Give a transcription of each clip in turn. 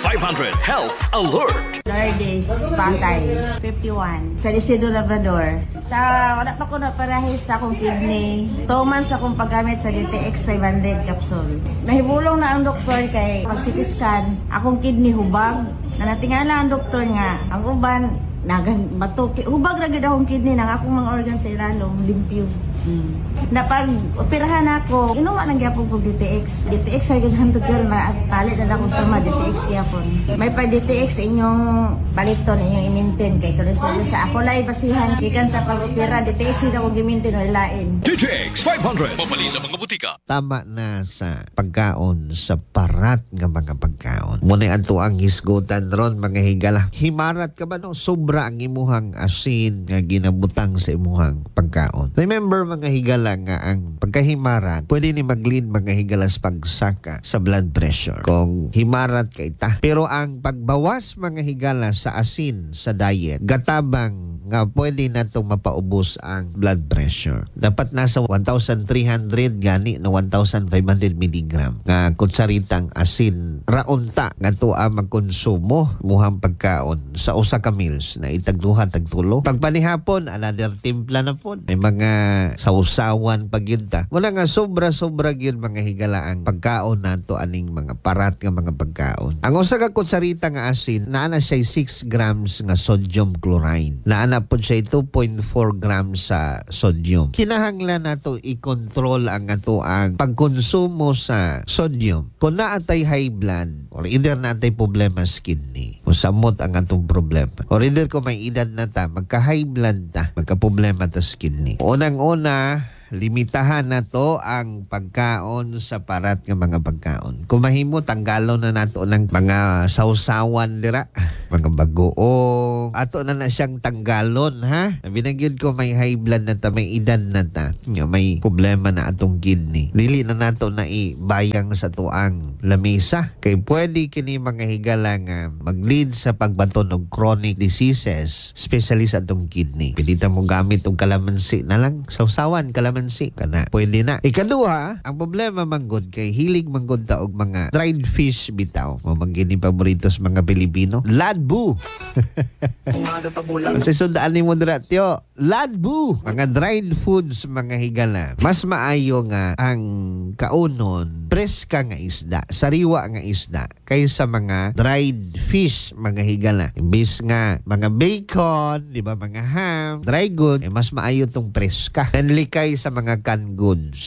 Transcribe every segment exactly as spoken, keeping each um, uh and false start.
five hundred Health Alert. Lourdes Patay, fifty-one. Sa Isidro Labrador. Sa wala pa ko na parahis sa akong kidney. two months akong paggamit sa D T X five hundred capsule. Nahibulong na ang doktor kay pag-C T scan, akong kidney hubag. Na natingala ang doktor nga, ang uban, nagan bato hubag ra gid akong kidney nang akong mga organ sa ilalom limpyo. Mm. Na pag operahan ako, inuwa lang gyapon ko D T X. D T X ay ganahan to girl na palit na akong sama D T X gyapon. May pa D T X inyong paliton inyong i-maintain kay kolesterol sa ako lay basihan gikan sa pag-opera D T X ida akong gi-maintain o ilain. D T X five hundred mapali sa mga butika. Tama na sa pagkaon sa parat nga mga pagkaon. Muna ato ang hisgutan ron mga higala. Himarat ka ba no? Sobra ang imuhang asin nga ginabutang sa imuhang pagkaon. Remember mga higala nga ang pagkahimarat, pwede ni maglid mga higalas pagsaka sa blood pressure kung himarat ka ita. Pero ang pagbawas mga higala sa asin sa diet, gatabang nga pwede na itong mapaubos ang blood pressure. Dapat nasa one thousand three hundred gani na one thousand five hundred milligram nga kutsaritang asin raunta nga to ang magkonsumo muhang pagkaon sa usa ka meals na itagduha tagtulo. Pagpanihapon, another timpla na po. May mga sausawan pagyunta. Wala nga sobra-sobra yun mga higala ang pagkaon nato aning mga parat nga mga pagkaon. Ang usa ka kutsarita nga asin, naana siya six grams nga sodium chloride. Naana po siya two point four grams sa sodium. Kinahanglan nato i-control ang ato ang pagkonsumo sa sodium. Kung naatay high blood or either naatay problema sa kidney, o samot ang atong problema. Or either kung may edad na ta, magka-high blood ta, magka-problema ta sa kidney. Unang-una, limitahan na to ang pagkaon sa parat ng mga pagkaon. Kung mahimo, tanggalon na nato ng mga sausawan dira, mga bagoong. Ato na na siyang tanggalon, ha? Binagyod ko may high blood na ta, may edad na ta, may problema na atong kidney. Dili na nato na ibayang sa tuang lamesa. Kay pwede kini mga higala nga mag-lead sa pagbaton og chronic diseases, especially sa atong kidney. Pilita mo gamit og kalamansi na lang, sausawan, kalamansi. Kana pwede na. Ikaduha, ang problema manggod kay hilig manggod ta og mga dried fish bitaw. Mamangin ni paborito sa mga Pilipino. Ladbu. Sa sundaan ni mo dira tiyo, ladbu. Mga dried foods mga higala. Mas maayo nga ang kaunon preska nga isda, sariwa nga isda kaysa mga dried fish mga higala. Imbis nga mga bacon, di ba, mga ham, dry goods, eh, mas maayo tong preska. Nanlikay sa mga canned goods.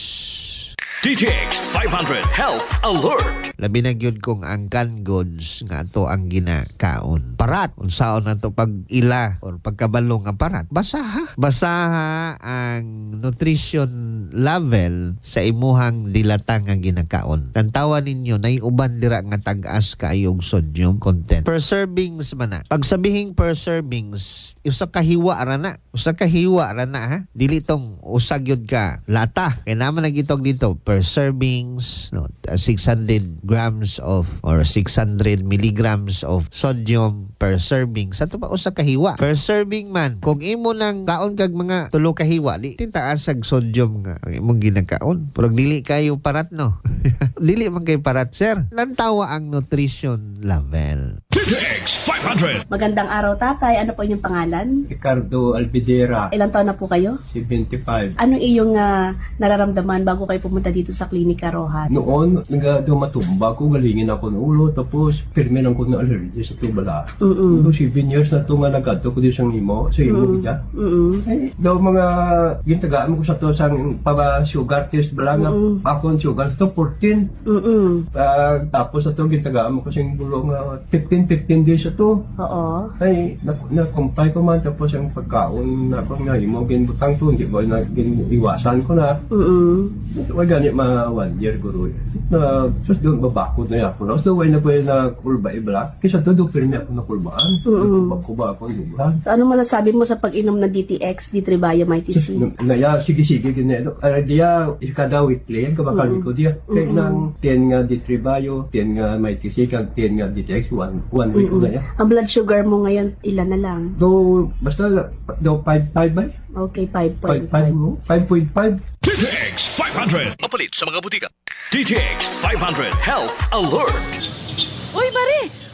D T X five hundred Health Alert. Labi na gyud kung ang canned goods nga to ang ginakaon. Parat, unsaon na to pag ila or pagkabalo nga parat. Basaha. Basaha ang nutrition level sa imuhang dilata nga ginakaon. Tantawan ninyo na uban dira nga tag-as kaayong sodium content. Per servings man na. Pag sabihing per servings, usa ka hiwa ra na. Usa ka hiwa ra na, ha. Dili tong usag yun ka lata. Kaya naman nagitog dito per servings, no, six hundred grams of or six hundred milligrams of sodium per serving. Sa ito pa usa ka hiwa. Per serving man, kung imo nang kaon kag mga tulo ka hiwa, di tintaas ang sodium nga ang imong ginakaon. Pero dili kayo parat, no? Dili man kayo parat, sir. Lantawa ang nutrition level. D T X five hundred. Magandang araw, tatay. Ano po inyong pangalan? Ricardo Albidera, Ilang taon na po kayo? seventy-five. Ano iyong uh, nararamdaman bago kayo pumunta dito sa Klinika Rohan? Noon, nagdumatumba ko, galingin ako ng ulo, tapos pirmi lang ko ng allergy sa tubala. Mm-mm. So, seven years na ito nga nagkadto ko din siyang imo, sa imo Mm-mm. kita. Mm-mm. Eh, daw mga gintagaan ko sa to sang paba-sugar test bala nga. Mm-mm. Ako ang sugar to fourteen. Mm-mm. Uh, tapos sa to gintagaan mo ko siyang bulo nga fifteen fifteen days sa to. Oo. Ay, na-comply ko man, tapos ang pagkaon na ko nga imo, ginbutang to, hindi ba na iwasan ko na. Mm-mm. Wag gani mga one year guro. Na sus doon babakot na ako. So way na po na kulba ibla. Kisa to do pirmi ako na kulbaan. Mm-mm. Ko ba ako dugan. So, ano masasabi mo sa pag-inom ng D T X, D three Bio Mighty C? Na ya sige sige gani. Ara dia ikada weekly ang kabakal ko dia. Kay nang ten nga D three Bio, ten nga Mighty C, kag ten nga D T X one one week na ya. Ang blood sugar mo ngayon, ilan na lang? Do basta do five five ba? Okay, five point five five. mo. five point five. D T X five hundred. Mapalit sa mga butika. D T X five hundred Health Alert. Uy, Mari!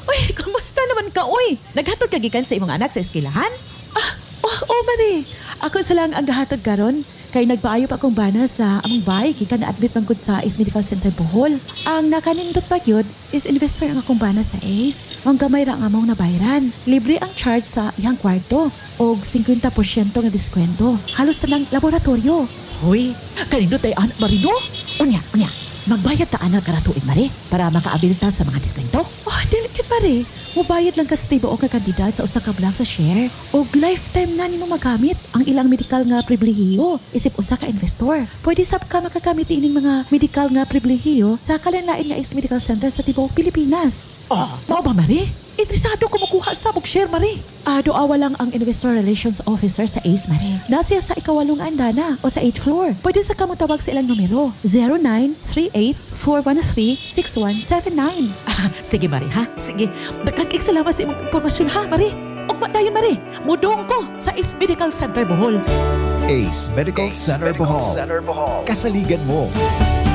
Uy, kamusta naman ka, uy? Naghatod ka gikan sa imong anak sa eskwelahan? Ah, oh, oh, Mari. Ako sa lang ang gahatod karon. Kay nagpaayo pa akong bana sa among bahay gikan na-admit man gud sa Ace Medical Center Bohol. Ang nakanindot pa gyud is investor ang akong bana sa Ace. Ang gamay ra ang among nabayaran. Libre ang charge sa iyang kwarto og fifty percent nga diskwento. Halos tanang laboratorio. Hoy, kanindot ay anak Marino? Unya, unya. Magbayad ta anak kada tuig, Mari, para makaabil ta sa mga diskwento. Oh, delicate, Mari. Mubayad lang ka sa tibuok nga kandidat sa usa ka block sa share. Og lifetime na nimo magamit ang ilang medical nga pribilehiyo isip usa ka investor. Pwede sab ka makagamit ining mga medical nga pribilehiyo sa kalanlain nga Ace Medical Center sa tibuok Pilipinas. Oh, mao ba, Mari? Interesado ko makuha sa bog-share, Mari. Ah, doawa lang ang Investor Relations Officer sa Ace, Mari. Nasiya sa ikawalong andana o sa eighth floor. Pwede sa kamutawag sa ilang numero. zero nine three eight four one three six one seven nine. Ah, sige, Mari, ha? Sige. Dagdag salamat sa imong impormasyon, ha, Mari? Ugma dayon, Mari. Mudong ko sa Ace Medical Center Bohol. Ace Medical Center Bohol. Kasaligan mo.